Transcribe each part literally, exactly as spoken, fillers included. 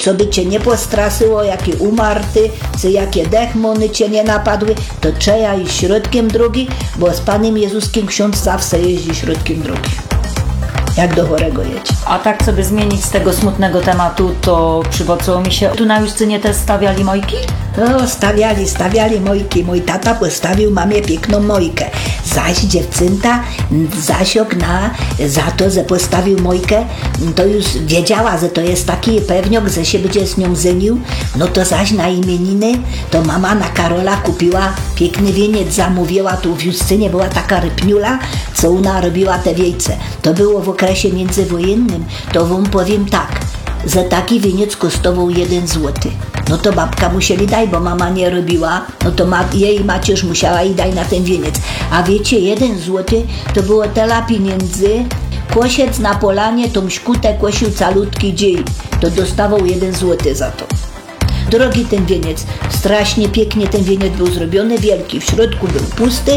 co by cię nie postraszyło, jakie umarty, czy jakie dechmony cię nie napadły, to trzeba iść środkiem drogi, bo z Panem Jezuskiem ksiądz zawsze jeździ środkiem drogi. Jak do chorego jedzie. A tak sobie zmienić z tego smutnego tematu, to przywocało mi się, tu na Justynie też stawiali mojki? No, stawiali, stawiali mojki. Mój tata postawił mamie piękną mojkę. Zaś dziewczynta zasiok na za to, że postawił mojkę, to już wiedziała, że to jest taki pewniok, że się będzie z nią żenił. No to zaś na imieniny, to mama na Karola kupiła piękny wieniec, zamówiła. Tu w Justynie była taka rypniula, co ona robiła te wiejce. To było w okresie międzywojennym. To wam powiem tak, że taki wieniec kosztował jeden złoty. No to babka musieli dać, bo mama nie robiła, no to ma, jej macierz musiała i dać na ten wieniec. A wiecie, jeden złoty to było tyle pieniędzy, kosiec na polanie tą szkutę kosił calutki dzień, to dostawał jeden złoty za to. Drogi ten wieniec, strasznie pięknie ten wieniec był zrobiony, wielki, w środku był pusty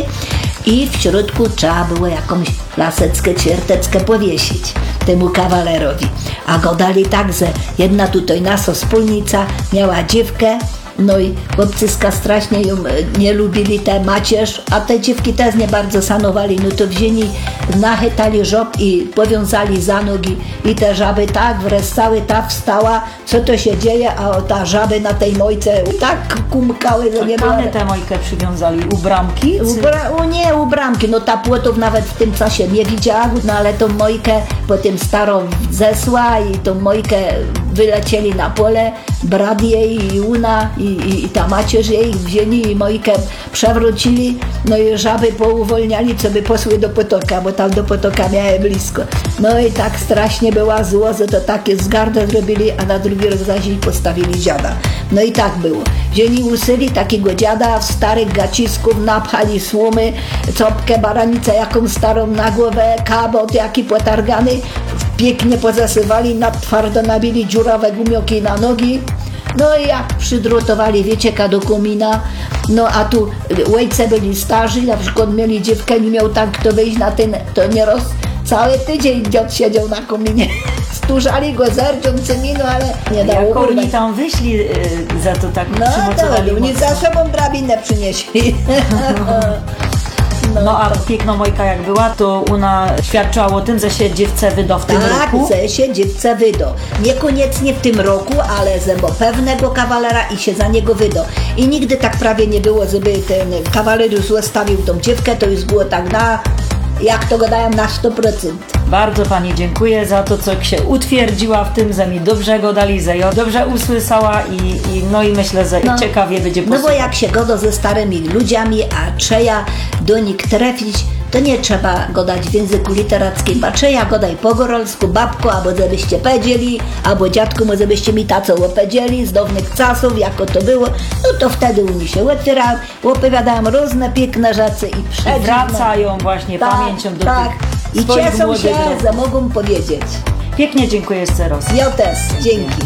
i w środku trzeba było jakąś laseckę, ćwierteckę powiesić temu kawalerowi. A go dali tak, że jedna tutaj nasza wspólnica miała dziewkę, no i chłopcyska strasznie ją nie lubili, te macierz, a te dziewki też nie bardzo szanowali, no to wzięli, nachytali żob i powiązali za nogi i te żaby tak wreszcały, ta wstała, co to się dzieje, a ta żaby na tej mojce tak kumkały, że nie było. Kane tę mojkę przywiązali u bramki? U, bra- u nie, u bramki, no ta płotów nawet w tym czasie nie widziała, no ale tą mojkę potem starą zesła i tą mojkę wylecieli na pole, brat jej i una i, i, i ta macierz jej wzięli i mojkę przewrócili, no i żaby pouwolniali, co by posły do potoka, bo tam do potoka miały blisko. No i tak strasznie była zło, że to takie zgardę zrobili, a na drugi rok zaś postawili dziada. No i tak było. Wzięli usyli takiego dziada, w starych gacisków napchali słomy, copkę, baranicę jaką starą na głowę, kabot jaki potargany, pięknie pozasywali, na twardo nabili dziurawe gumioki na nogi. No i jak przydrutowali, wiecie, do komina, no a tu łejce byli starzy, na przykład mieli dziewkę, nie miał tak kto wyjść na ten, to nie roz... Cały tydzień dziad siedział na kominie. Stużali go zerczącymi, no ale nie dało Jak urwać. oni tam wyszli yy, za to tak No przymocowali to oni za sobą drabinę przynieśli. No, no a piękna mojka jak była, to ona świadczyła o tym, że się dziewce wydo w tym tak, roku? Tak, że się dziewce wydo. Niekoniecznie w tym roku, ale że bo pewnego kawalera i się za niego wydo. I nigdy tak prawie nie było, żeby ten kawaler już zostawił tą dziewkę, to już było tak na, jak to gadają, na sto procent. Bardzo Pani dziękuję za to, co się utwierdziła w tym, że mi dobrze go dali, że ją dobrze usłyszała i, i no i myślę, że no, ciekawie będzie posłuchać. No bo jak się godo ze starymi ludziami, a trzeba do nich trafić, to nie trzeba godać w języku literackim, a trzeba godać po gorolsku, babko, albo żebyście powiedzieli, albo dziadku, może byście mi taco opowiedzieli z dawnych czasów, jako to było, no to wtedy u nich się otwierał, opowiadałem różne piękne rzeczy i przedziwne. I wracają właśnie tak, pamięcią do tak. tych I swoich cieszą młodych się, roków. że mogą powiedzieć. Pięknie dziękuję jeszcze raz. Ja też, dzięki.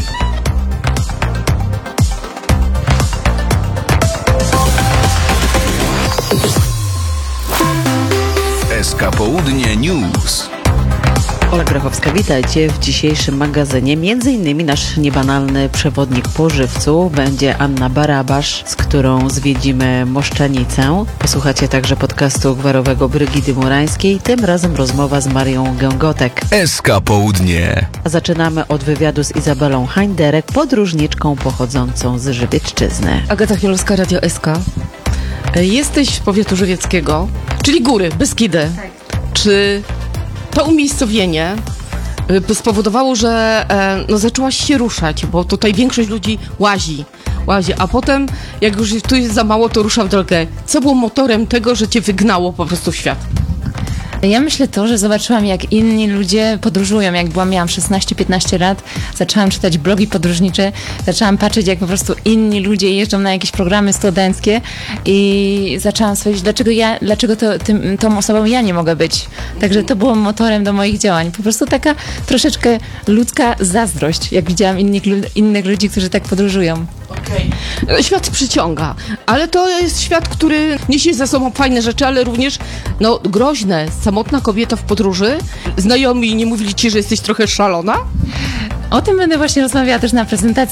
S K Południe News. Ola Grachowska, witajcie w dzisiejszym magazynie. Między innymi nasz niebanalny przewodnik po Żywcu będzie Anna Barabasz, z którą zwiedzimy Moszczanicę. Posłuchacie także podcastu gwarowego Brygidy Murańskiej, tym razem rozmowa z Marią Gęgotek. S K Południe. A zaczynamy od wywiadu z Izabelą Hańderek, podróżniczką pochodzącą z Żywiecczyzny. Agata Chmielowska, Radio S K. Jesteś z powiatu żywieckiego, czyli góry, Beskidy. Czy to umiejscowienie spowodowało, że no, zaczęłaś się ruszać, bo tutaj większość ludzi łazi, łazi, a potem jak już tu jest za mało, to rusza w drogę. Co było motorem tego, że cię wygnało po prostu w świat? Ja myślę to, że zobaczyłam, jak inni ludzie podróżują. Jak byłam, miałam szesnaście piętnaście lat, zaczęłam czytać blogi podróżnicze, zaczęłam patrzeć, jak po prostu inni ludzie jeżdżą na jakieś programy studenckie i zaczęłam sobie, dlaczego ja, dlaczego to, tym, tą osobą ja nie mogę być. Także to było motorem do moich działań. Po prostu taka troszeczkę ludzka zazdrość, jak widziałam innych, innych ludzi, którzy tak podróżują. Okay. Świat przyciąga, ale to jest świat, który niesie za sobą fajne rzeczy, ale również no, groźne. Samotna kobieta w podróży. Znajomi nie mówili ci, że jesteś trochę szalona? O tym będę właśnie rozmawiała też na prezentacji